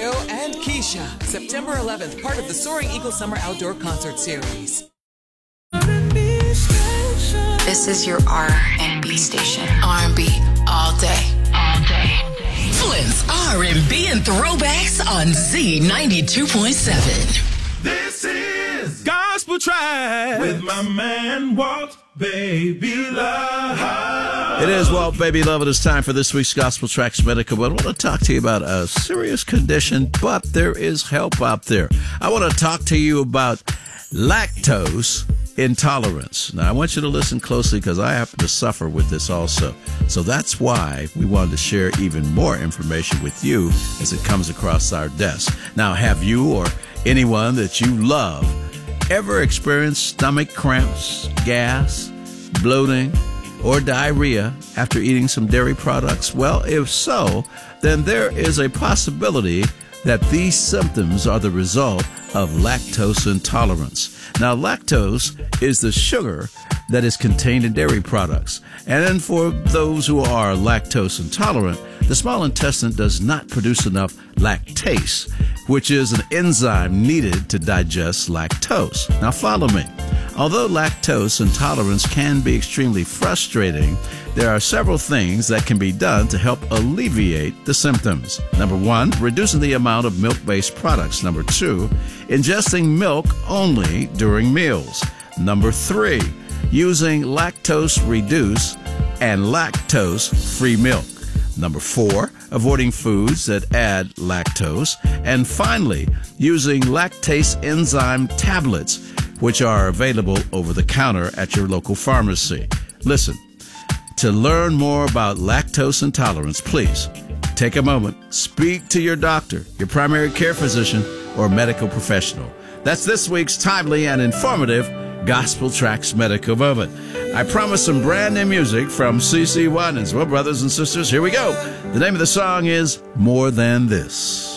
Joe and Keisha, September 11th, part of the Soaring Eagle Summer Outdoor Concert Series. This is your R&B station. R&B all day. All day. Flynn's R&B and throwbacks on Z92.7. This is Gospel Track with my man Walt Baby Love. It is Walt Baby Love. It is time for this week's Gospel Tracks Medical. But I want to talk to you about a serious condition, but there is help out there. I want to talk to you about lactose intolerance. Now, I want you to listen closely because I happen to suffer with this also. So that's why we wanted to share even more information with you as it comes across our desk. Now, have you or anyone that you love ever experienced stomach cramps, gas, bloating, or diarrhea after eating some dairy products? Well, if so, then there is a possibility that these symptoms are the result of lactose intolerance. Now, lactose is the sugar that is contained in dairy products. And then for those who are lactose intolerant, the small intestine does not produce enough lactase, which is an enzyme needed to digest lactose. Now, follow me. Although lactose intolerance can be extremely frustrating, there are several things that can be done to help alleviate the symptoms. Number 1, reducing the amount of milk-based products. Number 2, ingesting milk only during meals. Number 3, using lactose-reduced and lactose-free milk. Number 4, avoiding foods that add lactose. And finally, using lactase enzyme tablets, which are available over the counter at your local pharmacy. Listen, to learn more about lactose intolerance, please take a moment, speak to your doctor, your primary care physician, or medical professional. That's this week's timely and informative Gospel Tracks Medical Moment. I promise some brand new music from CeCe Winans. Well, brothers and sisters, here we go. The name of the song is More Than This.